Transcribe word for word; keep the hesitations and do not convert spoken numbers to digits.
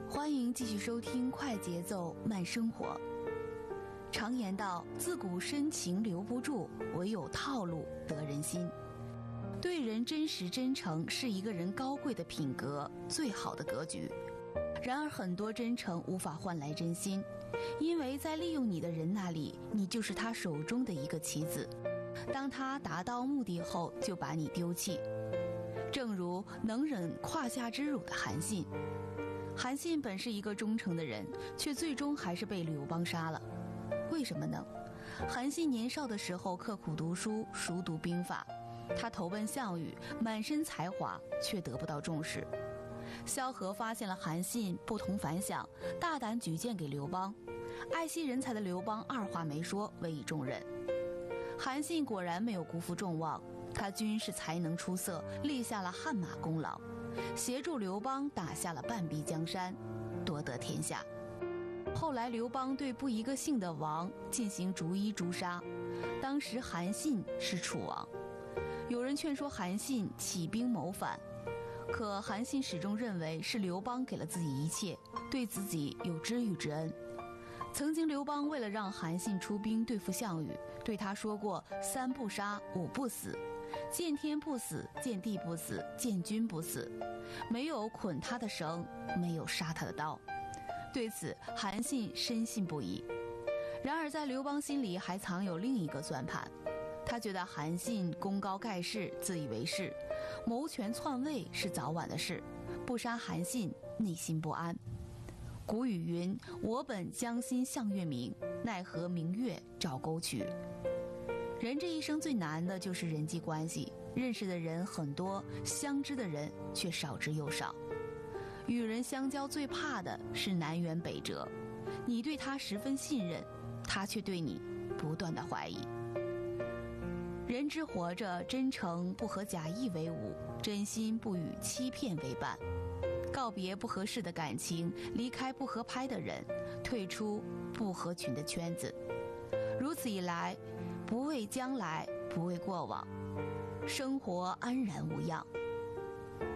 欢迎继续收听快节奏慢生活。常言道，自古深情留不住，唯有套路得人心。对人真实真诚是一个人高贵的品格，最好的格局。然而很多真诚无法换来真心，因为在利用你的人那里，你就是他手中的一个棋子，当他达到目的后，就把你丢弃。正如能忍胯下之辱的韩信，韩信本是一个忠诚的人，却最终还是被刘邦杀了。为什么呢？韩信年少的时候刻苦读书，熟读兵法，他投奔项羽，满身才华，却得不到重视。萧何发现了韩信不同凡响，大胆举荐给刘邦。爱惜人才的刘邦二话没说，委以重任。韩信果然没有辜负众望，他军事才能出色，立下了汗马功劳，协助刘邦打下了半壁江山，夺得天下。后来刘邦对不一个姓的王进行逐一诛杀，当时韩信是楚王。有人劝说韩信起兵谋反，可韩信始终认为是刘邦给了自己一切，对自己有知遇之恩。曾经刘邦为了让韩信出兵对付项羽，对他说过三不杀五不死，见天不死，见地不死，见君不死，没有捆他的绳，没有杀他的刀。对此韩信深信不疑。然而在刘邦心里还藏有另一个算盘，他觉得韩信功高盖世，自以为是，谋权篡位是早晚的事，不杀韩信内心不安。古语云，我本将心向月明，奈何明月照沟渠。人这一生最难的就是人际关系，认识的人很多，相知的人却少之又少。与人相交最怕的是南辕北辙，你对他十分信任，他却对你不断的怀疑。人之活着，真诚不和假意为伍，真心不与欺骗为伴。告别不合适的感情，离开不合拍的人，退出不合群的圈子。如此一来，不为将来，不为过往，生活安然无恙。